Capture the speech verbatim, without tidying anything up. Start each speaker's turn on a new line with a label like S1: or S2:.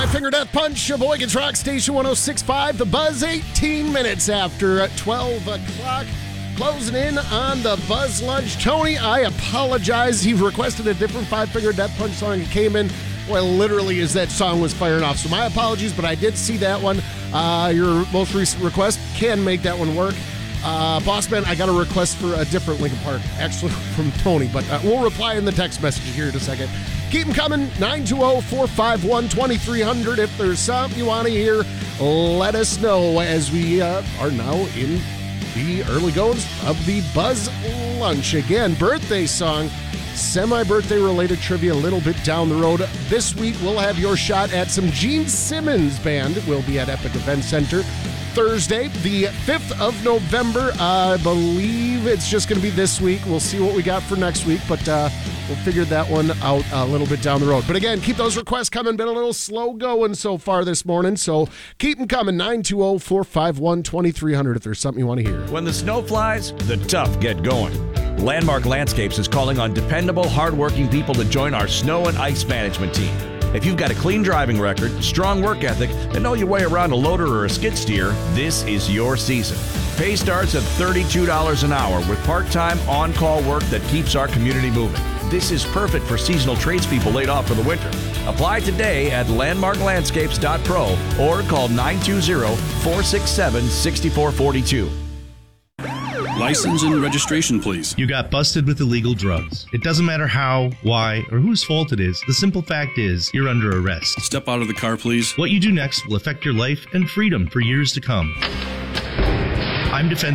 S1: Five-Finger Death Punch, Sheboygan's Rock Station one oh six point five. The Buzz, eighteen minutes after twelve o'clock. Closing in on the Buzz Lunch. Tony, I apologize. He requested a different Five-Finger Death Punch song. It came in, well, literally as that song was firing off. So my apologies, but I did see that one. Uh, your most recent request can make that one work. Uh, Boss Man, I got a request for a different Linkin Park, actually from Tony, but uh, we'll reply in the text message here in a second. Keep them coming, nine two zero, four five one, two three zero zero. If there's something you want to hear, let us know as we uh, are now in the early goings of the Buzz Lunch. Again, birthday song, semi-birthday related trivia a little bit down the road. This week, we'll have your shot at some Gene Simmons Band. We'll be at Epic Event Center Thursday, the fifth of November. Uh, I believe it's just going to be this week. We'll see what we got for next week, but uh, we'll figure that one out a little bit down the road. But again, keep those requests coming. Been a little slow going so far this morning, so keep them coming. nine two zero, four five one, two three zero zero if there's something you want to hear.
S2: When the snow flies, the tough get going. Landmark Landscapes is calling on dependable, hardworking people to join our snow and ice management team. If you've got a clean driving record, strong work ethic, and know your way around a loader or a skid steer, this is your season. Pay starts at thirty-two dollars an hour with part-time, on-call work that keeps our community moving. This is perfect for seasonal tradespeople laid off for the winter. Apply today at landmark landscapes dot pro or call nine two zero, four six seven, six four four two.
S3: License and registration, please.
S4: You got busted with illegal drugs. It doesn't matter how, why, or whose fault it is. The simple fact is, you're under arrest.
S3: Step out of the car, please.
S4: What you do next will affect your life and freedom for years to come. I'm defense